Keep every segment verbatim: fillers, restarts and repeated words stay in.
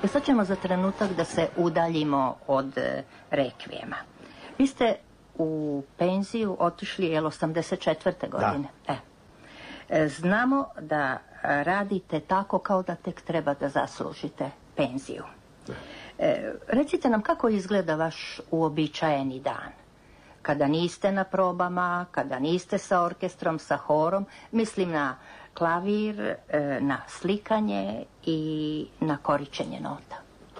E sad ćemo za trenutak da se udaljimo od e, rekvijema. Vi ste u penziju otišli, jel, osamdeset četvrte godine? Da. E. E, znamo da radite tako kao da tek treba da zaslužite penziju. E, recite nam kako izgleda vaš uobičajeni dan? Kada niste na probama, kada niste sa orkestrom, sa horom, mislim na klavir, e, na slikanje i na koričenje nota.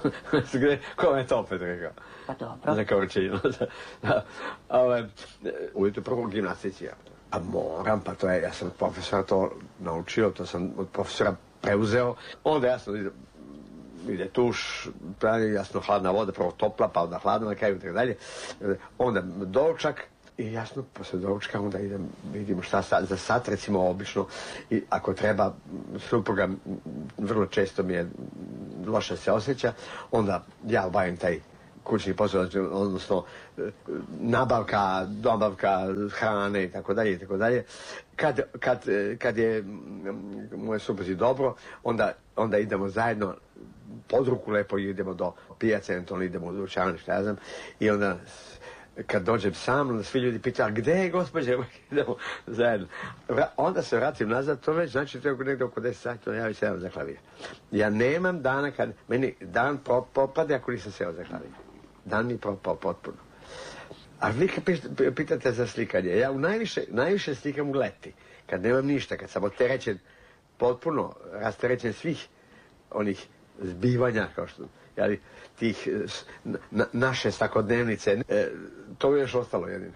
Ko me to opet rekao? Pa dobro. Na koričenje nota. Ove, uvijek prvo gimnastici. A moram, pa to je, ja sam od profesora to naučio, to sam od profesora preuzeo. Onda jasno ide tuš, jasno hladna voda, prvo topla, pa onda hladna, na kraju i tako dalje. Onda doručak i jasno, posle doručka onda idem, vidimo šta sa, za sat, recimo obično, i ako treba, supruga vrlo često mi je loše se osjeća, onda ja obavim taj kućni posao, odnosno nabavka, dobavka hrane i tako dalje i tako dalje. Kad, kad, kad je moje supruzi dobro, onda, onda idemo zajedno pod ruku lepo idemo do pijace, eventualno idemo u dućan, šta ja znam, i onda kad dođem sam, onda svi ljudi pitaju, a gde je gospođe? Idemo zajedno. Onda se vratim nazad, to već znači to je negdje oko deset sati, ja već sedam za klavir. Ja nemam dana kad, meni dan propade ako nisam seo za klavir. Dan mi propao potpuno. A vi kad pitate za slikanje, ja u najviše, najviše slikam u leti, kad nemam ništa, kad sam oterećen, potpuno rasterećen svih onih zbivanja, kao što, jeli, tih na, naše svakodnevnice, e, to je još ostalo jedino.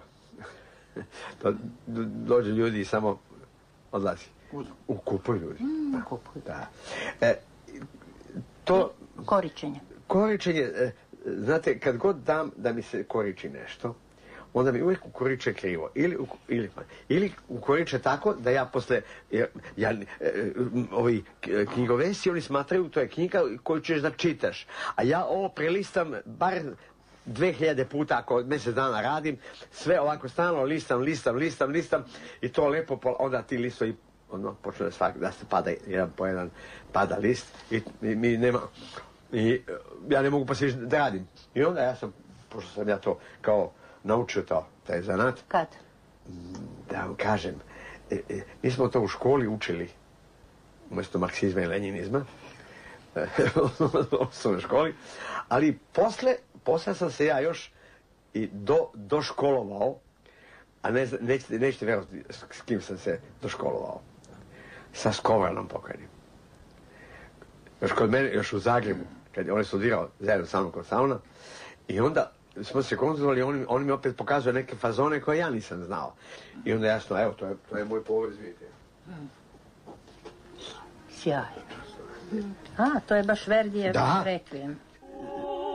To, dođu ljudi i samo odlazi. U kupuju ljudi. Mm, da. Kupuju. Da. E, to... Koričenje. Koričenje, e, znate, kad god dam da mi se koriči nešto, onda mi uvijek ukoriče krivo. Ili, ili, ili ukoriče tako da ja posle, ja, ja, e, ovi knjigovesi, oni smatraju, to je knjiga koju ćeš da čitaš. A ja ovo prelistam bar dve hiljade puta, ako mjesec dana radim, sve ovako stalno listam, listam, listam, listam i to lepo, onda ti listo i ono, počne svak, da se pada jedan po jedan, pada list i, i mi nema, i ja ne mogu pa se da radim. I onda ja sam, pošto sam ja to kao naučio to, taj zanat. Kad? Da vam kažem, e, e, mi smo to u školi učili, umjesto marksizma i lenjinizma, u osnovnoj školi, ali posle, posle sam se ja još i do, doškolovao, a ne, nećete, nećete vjerovati s kim sam se doškolovao. Sa Skovranom pokojnim. Još kod mene, još u Zagrebu, kad on je studirao zajedno sa mnom kod sauna, i onda smo se konzultovali, on, on mi opet pokazuje neke fazone koje ja nisam znao. I onda jasno, evo, to je, to je moj povez, vidite. Sjajno. A, to je baš Verdijev rekvijem.